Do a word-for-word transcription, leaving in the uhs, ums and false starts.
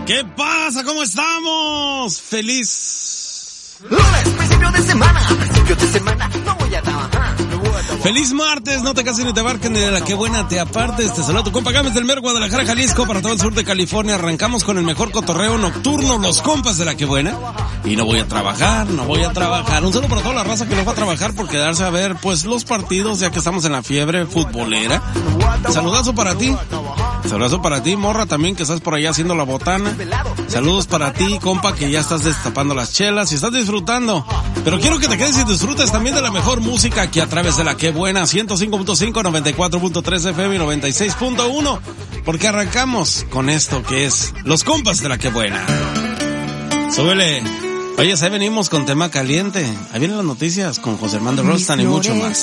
¿Qué pasa? ¿Cómo estamos? Feliz lunes, principio de semana, principio de semana, no voy a trabajar. Feliz martes, no te cases ni te abarques ni de la que buena te apartes. Te saludo tu compa Gámez del Mero, Guadalajara, Jalisco, para todo el sur de California. Arrancamos con el mejor cotorreo nocturno, los compas de la que buena. Y no voy a trabajar, no voy a trabajar. Un saludo para toda la raza que no va a trabajar por quedarse a ver, pues, los partidos, ya que estamos en la fiebre futbolera. Saludazo para ti. Saludazo para ti, morra, también, que estás por allá haciendo la botana. Saludos para ti, compa, que ya estás destapando las chelas y estás disfrutando. Pero quiero que te quedes y disfrutes también de la mejor música aquí a través de la que buena, ciento cinco punto cinco, noventa y cuatro punto tres F M y noventa y seis punto uno, porque arrancamos con esto que es los compas de la que buena. Súbele. Oye, ahí venimos con tema caliente. Ahí vienen las noticias con José Armando Rostan y mucho más.